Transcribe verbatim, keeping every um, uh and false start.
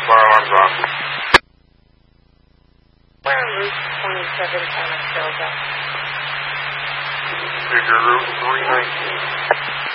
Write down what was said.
Fire alarm's on. We're on Route twenty-seven, Sarasota. Figure Route three nineteen.